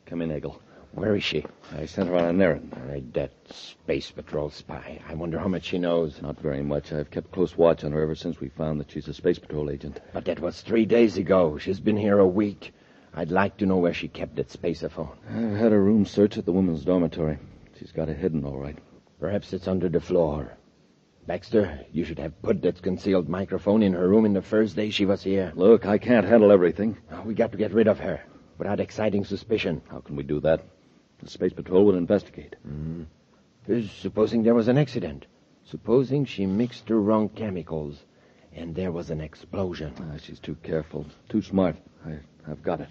Come in, Eggle. Where is she? I sent her on an errand. That Space Patrol spy. I wonder how much she knows. Not very much. I've kept close watch on her ever since we found that she's a Space Patrol agent. But that was 3 days ago. She's been here a week. I'd like to know where she kept that spaceophone. I've had her room searched at the women's dormitory. She's got it hidden, all right. Perhaps it's under the floor. Baxter, you should have put that concealed microphone in her room in the first day she was here. Look, I can't handle everything. We got to get rid of her without exciting suspicion. How can we do that? The Space Patrol will investigate. Supposing there was an accident. Supposing she mixed the wrong chemicals and there was an explosion. She's too careful, too smart. I've got it.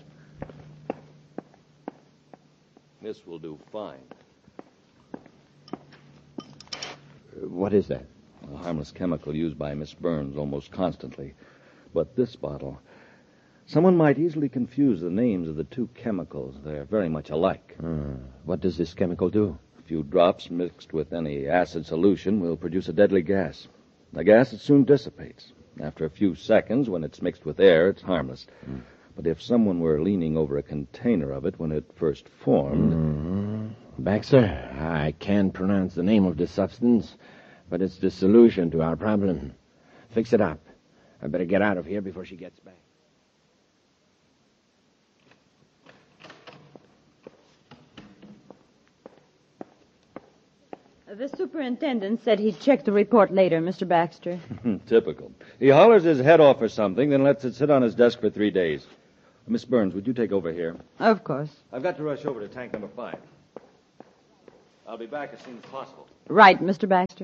This will do fine. What is that? A harmless chemical used by Miss Burns almost constantly. But this bottle... Someone might easily confuse the names of the two chemicals. They're very much alike. What does this chemical do? A few drops mixed with any acid solution will produce a deadly gas. The gas, it soon dissipates. After a few seconds, when it's mixed with air, it's harmless. But if someone were leaning over a container of it when it first formed... Baxter, I can't pronounce the name of the substance, but it's the solution to our problem. Fix it up. I better get out of here before she gets back. The superintendent said he'd check the report later, Mr. Baxter. Typical. He hollers his head off or something, then lets it sit on his desk for 3 days. Miss Burns, would you take over here? Of course. I've got to rush over to tank number 5. I'll be back as soon as possible. Right, Mr. Baxter.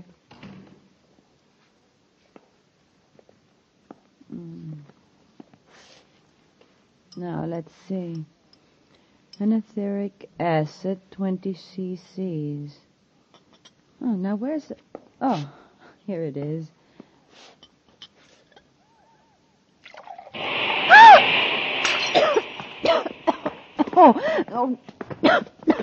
Now, let's see. Anatheric acid, 20 cc's. Oh, now where's the... Oh, here it is. Oh,